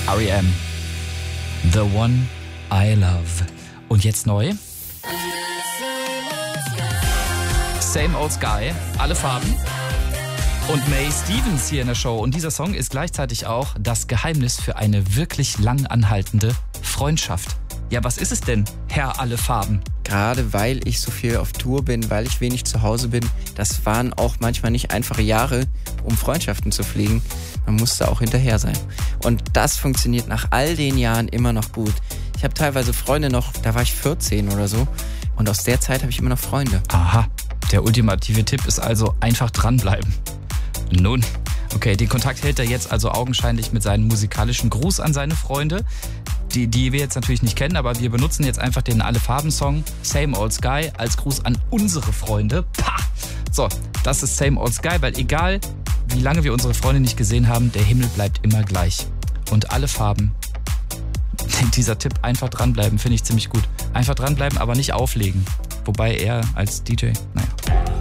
R.E.M. The One I Love. Und jetzt neu. Same Old Sky, alle Farben. Und May Stevens hier in der Show. Und dieser Song ist gleichzeitig auch das Geheimnis für eine wirklich lang anhaltende Freundschaft. Ja, was ist es denn, Herr Alle Farben? Gerade weil ich so viel auf Tour bin, weil ich wenig zu Hause bin, das waren auch manchmal nicht einfache Jahre, um Freundschaften zu pflegen. Man musste auch hinterher sein. Und das funktioniert nach all den Jahren immer noch gut. Ich habe teilweise Freunde noch, da war ich 14 oder so. Und aus der Zeit habe ich immer noch Freunde. Aha, der ultimative Tipp ist also einfach dranbleiben. Nun, okay, den Kontakt hält er jetzt also augenscheinlich mit seinem musikalischen Gruß an seine Freunde, die wir jetzt natürlich nicht kennen, aber wir benutzen jetzt einfach den Alle-Farben-Song Same Old Sky als Gruß an unsere Freunde. Pah! So, das ist Same Old Sky, weil egal, wie lange wir unsere Freunde nicht gesehen haben, der Himmel bleibt immer gleich. Und alle Farben, dieser Tipp, einfach dranbleiben, finde ich ziemlich gut. Einfach dranbleiben, aber nicht auflegen. Wobei er als DJ, naja.